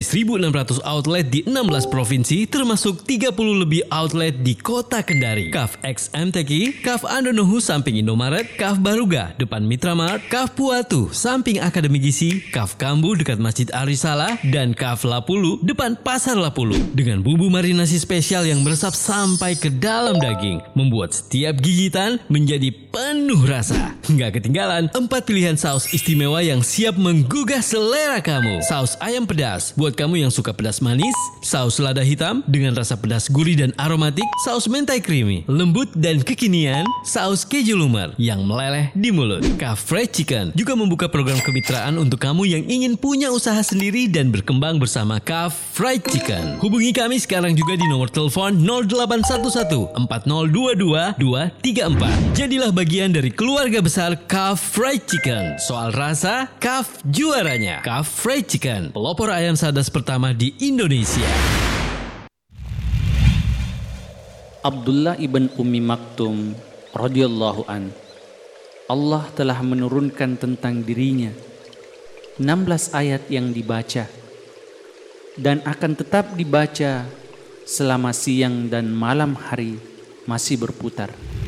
1.600 outlet di 16 provinsi termasuk 30 lebih outlet di kota Kendari. Kaf X MTQ, Kaf Andonohu samping Indomaret, Kaf Baruga depan Mitramart, Kaf Puatu samping Akademi Gizi, Kaf Kambu dekat Masjid Arisala, dan Kaf Lapulu depan Pasar Lapulu. Dengan bumbu marinasi spesial yang meresap sampai ke dalam daging, membuat setiap gigitan menjadi penuh rasa. Nggak ketinggalan 4 pilihan saus istimewa yang siap menggugah selera kamu. Saus ayam pedas buat kamu yang suka pedas manis, saus lada hitam dengan rasa pedas gurih dan aromatik, saus mentai creamy, lembut dan kekinian, saus keju lumer yang meleleh di mulut. Kaf Fried Chicken juga membuka program kemitraan untuk kamu yang ingin punya usaha sendiri dan berkembang bersama Kaf Fried Chicken. Hubungi kami sekarang juga di nomor telepon 0811 4022 234. Jadilah bagian dari keluarga besar Kaf Fried Chicken. Soal rasa, Kaf juaranya. Kaf Fried Chicken, pelopor ayam sadas pertama di Indonesia. Abdullah ibn Ummi Maktum radhiyallahu an, Allah telah menurunkan tentang dirinya 16 ayat yang dibaca dan akan tetap dibaca selama siang dan malam hari masih berputar.